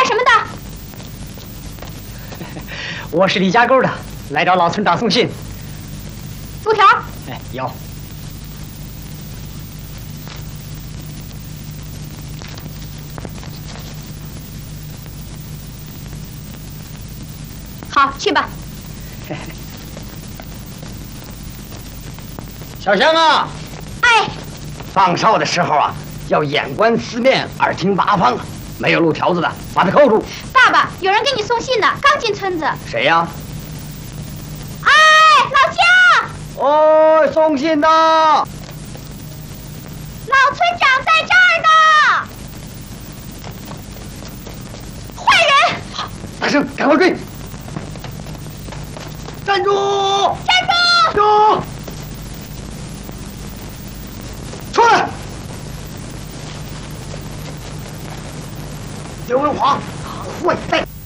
什么的？我是李家沟的，来找老村长送信。 布条？ 哎，有。 好，去吧。 小香啊， 哎， 放哨的时候啊，要眼观四面，耳听八方啊。没有路条子的，把他扣住。 爸爸，有人给你送信呢，刚进村子。 谁呀？ 哎，老乡！ 哦，送信的。老村长在这儿呢。坏人！ 大声，赶快追！站住！ 站住！ 住！出来！刘文华，坏蛋！